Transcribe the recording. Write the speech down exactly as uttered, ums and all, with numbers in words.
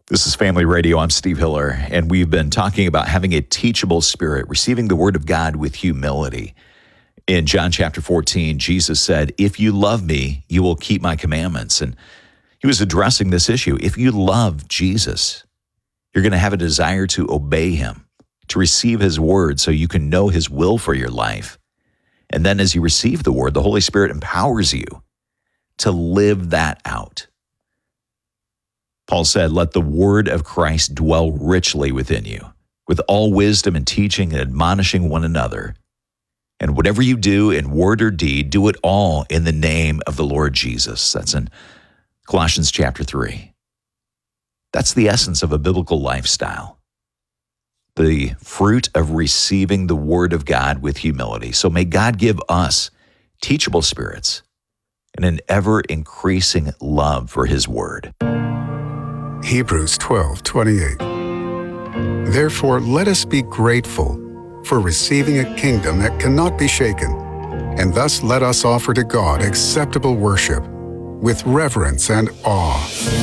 This is Family Radio. I'm Steve Hiller, and we've been talking about having a teachable spirit, receiving the Word of God with humility. In John chapter fourteen, Jesus said, "If you love me, you will keep my commandments." And he was addressing this issue. If you love Jesus, you're going to have a desire to obey him, to receive his word so you can know his will for your life. And then as you receive the word, the Holy Spirit empowers you to live that out. Paul said, "Let the word of Christ dwell richly within you, with all wisdom and teaching and admonishing one another. And whatever you do in word or deed, do it all in the name of the Lord Jesus." That's in Colossians chapter three. That's the essence of a biblical lifestyle. The fruit of receiving the word of God with humility. So may God give us teachable spirits and an ever-increasing love for his word. Hebrews twelve twenty-eight. Therefore, let us be grateful for receiving a kingdom that cannot be shaken, and thus let us offer to God acceptable worship with reverence and awe.